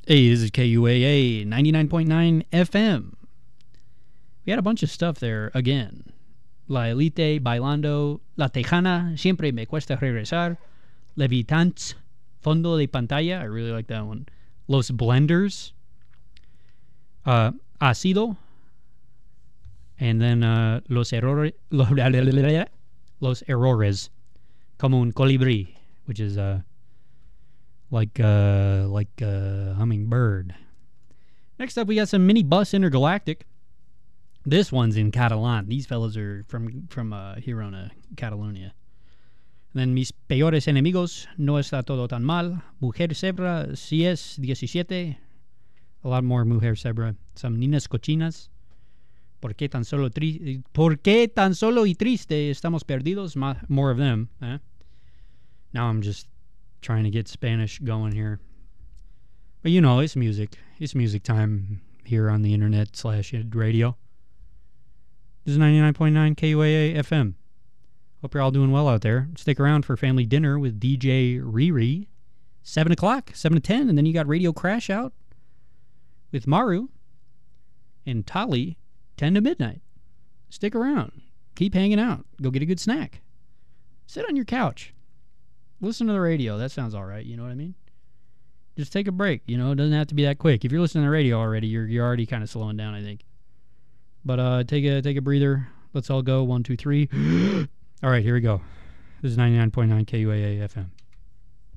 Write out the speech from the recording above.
Hey, this is KUAA 99.9 FM. We had a bunch of stuff there again. La Elite, Bailando, La Tejana, Siempre Me Cuesta Regresar, Levitants, Fondo de Pantalla, I really like that one. Los Blenders, Ácido, and then Los Errores, Como un Colibrí, which is like a hummingbird. Next up, we got some Mini Bus Intergalactic. This one's in Catalan. These fellas are from Girona, Catalonia. And then Mis Peores Enemigos, No Está Todo Tan Mal, Mujer Zebra, Si Es 17. A lot more Mujer Zebra. Some Ninas Cochinas. ¿Por qué tan solo y triste estamos perdidos? More of them. Eh? Now I'm just trying to get Spanish going here. But you know, it's music. It's music time here on the internet / radio. This is 99.9 KUAA FM. Hope you're all doing well out there. Stick around for family dinner with DJ Riri. 7 o'clock, 7 to 10. And then you got Radio Crash Out with Maru and Tali, 10 to midnight. Stick around. Keep hanging out. Go get a good snack. Sit on your couch. Listen to the radio. That sounds all right. You know what I mean? Just take a break. You know, it doesn't have to be that quick. If you're listening to the radio already, you're already kind of slowing down, I think. But take a breather. Let's all go. 1, 2, 3. All right, here we go. This is 99.9 KUAA FM.